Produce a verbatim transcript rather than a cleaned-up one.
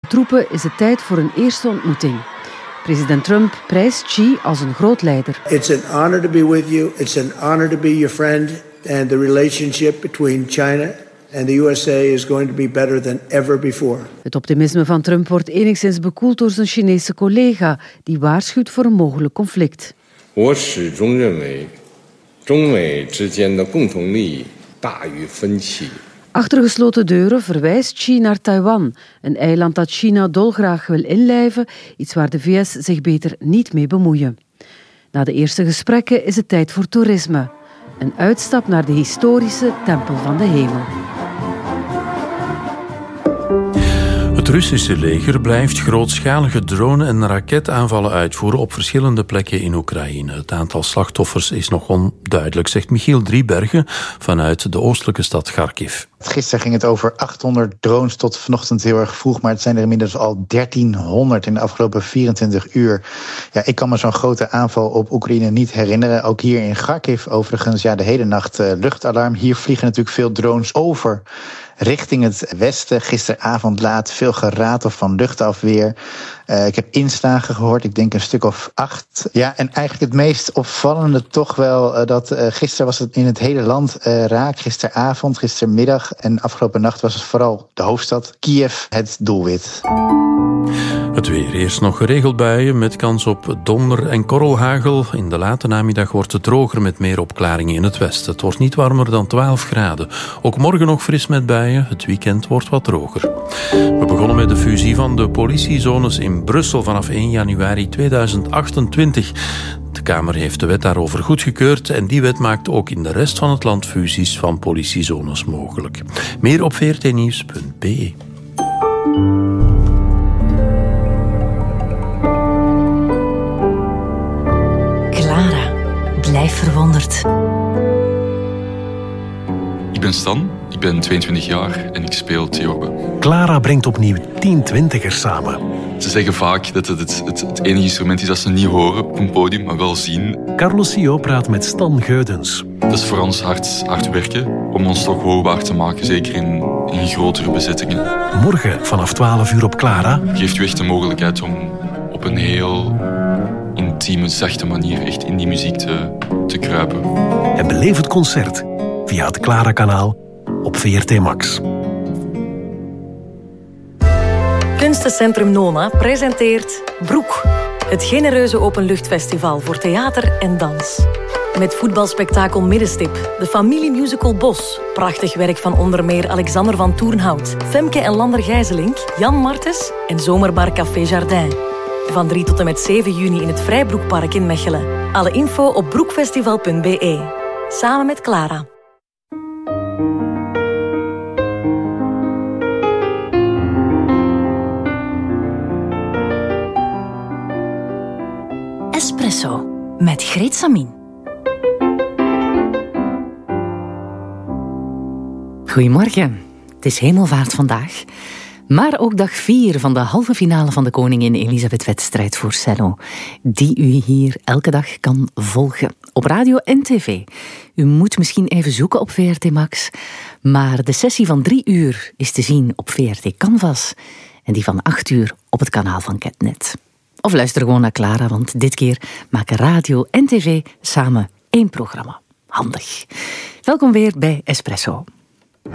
troepen is het tijd voor een eerste ontmoeting. President Trump prijst Xi als een groot leider. It's an honor to be with you. It's an honor to be your friend. And the relationship between China and the U S A is going to be better than ever before. Het optimisme van Trump wordt enigszins bekoeld door zijn Chinese collega, die waarschuwt voor een mogelijk conflict. 我始终认为中美之间的共同利益大于分歧. Achter gesloten deuren verwijst Xi naar Taiwan, een eiland dat China dolgraag wil inlijven, iets waar de V S zich beter niet mee bemoeien. Na de eerste gesprekken is het tijd voor toerisme. Een uitstap naar de historische Tempel van de Hemel. Het Russische leger blijft grootschalige drone- en raketaanvallen uitvoeren op verschillende plekken in Oekraïne. Het aantal slachtoffers is nog onduidelijk, zegt Michiel Driebergen vanuit de oostelijke stad Kharkiv. Gisteren ging het over achthonderd drones tot vanochtend heel erg vroeg, maar het zijn er inmiddels al dertienhonderd in de afgelopen vierentwintig uur. Ja, ik kan me zo'n grote aanval op Oekraïne niet herinneren. Ook hier in Kharkiv overigens, ja, de hele nacht uh, luchtalarm. Hier vliegen natuurlijk veel drones over richting het westen. Gisteravond laat veel geratel van luchtafweer. Uh, ik heb inslagen gehoord, ik denk een stuk of acht. Ja, en eigenlijk het meest opvallende toch wel uh, dat uh, gisteren was het in het hele land uh, raak. Gisteravond, gistermiddag en afgelopen nacht was het vooral de hoofdstad Kiev het doelwit. Het weer. Eerst nog geregeld buien met kans op donder en korrelhagel. In de late namiddag wordt het droger met meer opklaringen in het westen. Het wordt niet warmer dan twaalf graden. Ook morgen nog fris met buien. Het weekend wordt wat droger. We begonnen met de fusie van de politiezones in Brussel vanaf één januari tweeduizend achtentwintig. De Kamer heeft de wet daarover goedgekeurd en die wet maakt ook in de rest van het land fusies van politiezones mogelijk. Meer op v r t nieuws punt b e. Clara, blijf verwonderd. Ik ben Stan, ik ben tweeëntwintig jaar en ik speel Theorbe. Clara brengt opnieuw tien twintigers samen. Ze zeggen vaak dat het het, het het enige instrument is dat ze niet horen op een podium, maar wel zien. Carlos Sio praat met Stan Geudens. Dat is voor ons hard, hard werken om ons toch hoorbaar te maken, zeker in, in grotere bezettingen. Morgen vanaf twaalf uur op Clara. Geeft u echt de mogelijkheid om op een heel intieme, zachte manier echt in die muziek te, te kruipen. En beleef het concert via het Clara-kanaal op V R T Max. Kunstencentrum Nona presenteert Broek. Het genereuze openluchtfestival voor theater en dans. Met voetbalspektakel Middenstip, de familiemusical Bos, prachtig werk van onder meer Alexander van Toornhout, Femke en Lander Gijzelink, Jan Martens en Zomerbar Café Jardin. Van drie tot en met zeven juni in het Vrijbroekpark in Mechelen. Alle info op broekfestival punt b e. Samen met Clara. Espresso met Greet Samin. Goedemorgen. Het is hemelvaart vandaag. Maar ook dag vier van de halve finale van de Koningin Elisabeth-wedstrijd voor cello. Die u hier elke dag kan volgen. Op radio en tv. U moet misschien even zoeken op V R T Max. Maar de sessie van drie uur is te zien op V R T Canvas. En die van acht uur op het kanaal van Ketnet. Of luister gewoon naar Clara, want dit keer maken radio en tv samen één programma. Handig. Welkom weer bij Espresso.